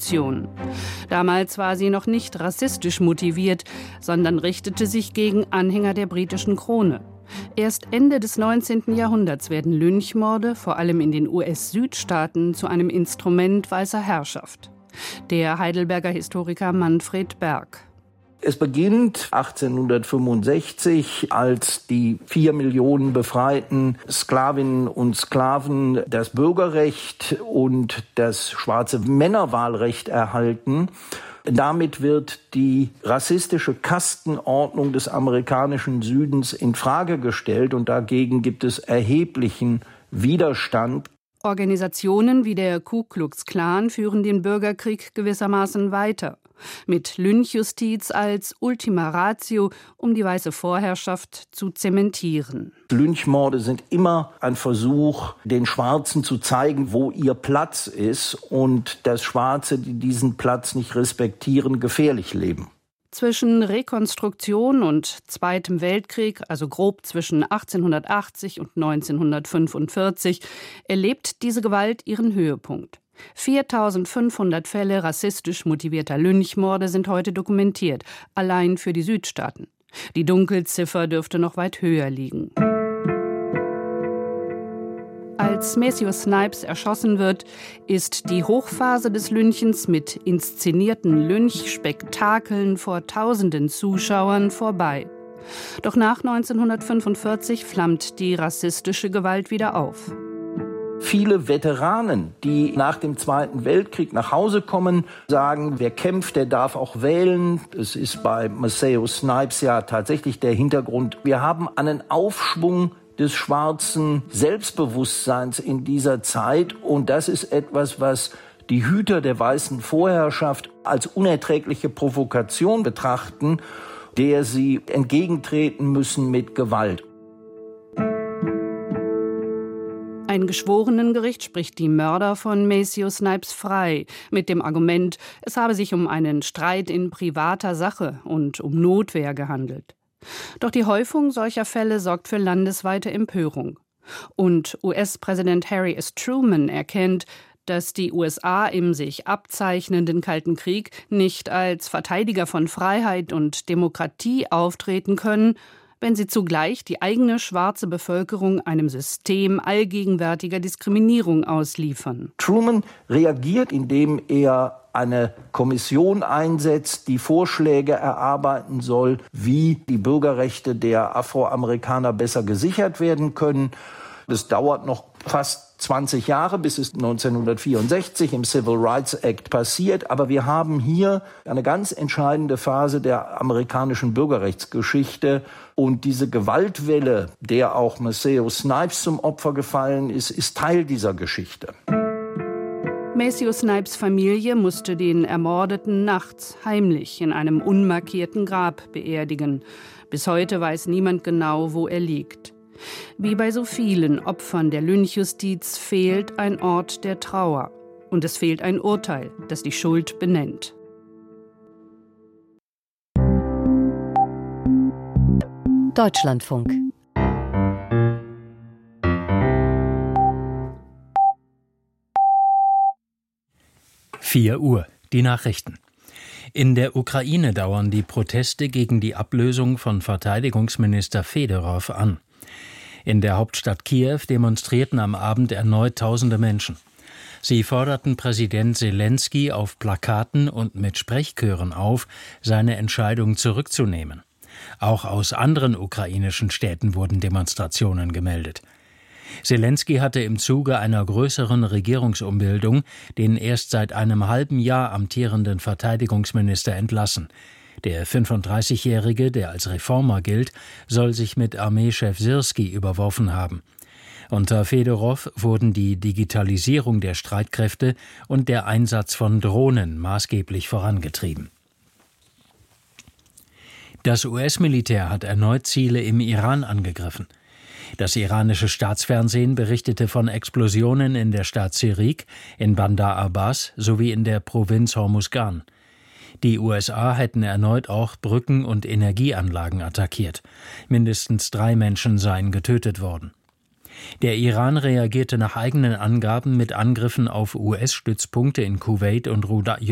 Revolution. Damals war sie noch nicht rassistisch motiviert, sondern richtete sich gegen Anhänger der britischen Krone. Erst Ende des 19. Jahrhunderts werden Lynchmorde, vor allem in den US-Südstaaten, zu einem Instrument weißer Herrschaft. Der Heidelberger Historiker Manfred Berg. Es beginnt 1865, als die 4 Millionen befreiten Sklavinnen und Sklaven das Bürgerrecht und das schwarze Männerwahlrecht erhalten. Damit wird die rassistische Kastenordnung des amerikanischen Südens in Frage gestellt und dagegen gibt es erheblichen Widerstand. Organisationen wie der Ku Klux Klan führen den Bürgerkrieg gewissermaßen weiter. Mit Lynchjustiz als Ultima Ratio, um die weiße Vorherrschaft zu zementieren. Lynchmorde sind immer ein Versuch, den Schwarzen zu zeigen, wo ihr Platz ist und dass Schwarze, die diesen Platz nicht respektieren, gefährlich leben. Zwischen Rekonstruktion und Zweitem Weltkrieg, also grob zwischen 1880 und 1945, erlebt diese Gewalt ihren Höhepunkt. 4.500 Fälle rassistisch motivierter Lynchmorde sind heute dokumentiert, allein für die Südstaaten. Die Dunkelziffer dürfte noch weit höher liegen. Als Maceo Snipes erschossen wird, ist die Hochphase des Lynchens mit inszenierten Lynchspektakeln vor tausenden Zuschauern vorbei. Doch nach 1945 flammt die rassistische Gewalt wieder auf. Viele Veteranen, die nach dem Zweiten Weltkrieg nach Hause kommen, sagen, wer kämpft, der darf auch wählen. Es ist bei Maceo Snipes ja tatsächlich der Hintergrund. Wir haben einen Aufschwung des schwarzen Selbstbewusstseins in dieser Zeit. Und das ist etwas, was die Hüter der weißen Vorherrschaft als unerträgliche Provokation betrachten, der sie entgegentreten müssen mit Gewalt. Ein Geschworenengericht spricht die Mörder von Maceo Snipes frei, mit dem Argument, es habe sich um einen Streit in privater Sache und um Notwehr gehandelt. Doch die Häufung solcher Fälle sorgt für landesweite Empörung. Und US-Präsident Harry S. Truman erkennt, dass die USA im sich abzeichnenden Kalten Krieg nicht als Verteidiger von Freiheit und Demokratie auftreten können, wenn sie zugleich die eigene schwarze Bevölkerung einem System allgegenwärtiger Diskriminierung ausliefern. Truman reagiert, indem er eine Kommission einsetzt, die Vorschläge erarbeiten soll, wie die Bürgerrechte der Afroamerikaner besser gesichert werden können. Es dauert noch fast 20 Jahre, bis es 1964 im Civil Rights Act passiert. Aber wir haben hier eine ganz entscheidende Phase der amerikanischen Bürgerrechtsgeschichte. Und diese Gewaltwelle, der auch Maceo Snipes zum Opfer gefallen ist, ist Teil dieser Geschichte. Maceo Snipes Familie musste den Ermordeten nachts heimlich in einem unmarkierten Grab beerdigen. Bis heute weiß niemand genau, wo er liegt. Wie bei so vielen Opfern der Lynchjustiz fehlt ein Ort der Trauer. Und es fehlt ein Urteil, das die Schuld benennt. Deutschlandfunk. Uhr, die Nachrichten. In der Ukraine dauern die Proteste gegen die Ablösung von Verteidigungsminister Fedorow an. In der Hauptstadt Kiew demonstrierten am Abend erneut tausende Menschen. Sie forderten Präsident Selenskyj auf Plakaten und mit Sprechchören auf, seine Entscheidung zurückzunehmen. Auch aus anderen ukrainischen Städten wurden Demonstrationen gemeldet. Selenskyj hatte im Zuge einer größeren Regierungsumbildung den erst seit einem halben Jahr amtierenden Verteidigungsminister entlassen. Der 35-Jährige, der als Reformer gilt, soll sich mit Armeechef Syrskij überworfen haben. Unter Fedorow wurden die Digitalisierung der Streitkräfte und der Einsatz von Drohnen maßgeblich vorangetrieben. Das US-Militär hat erneut Ziele im Iran angegriffen. Das iranische Staatsfernsehen berichtete von Explosionen in der Stadt Sirik, in Bandar Abbas sowie in der Provinz Hormuzgan. Die USA hätten erneut auch Brücken und Energieanlagen attackiert. Mindestens 3 Menschen seien getötet worden. Der Iran reagierte nach eigenen Angaben mit Angriffen auf US-Stützpunkte in Kuwait und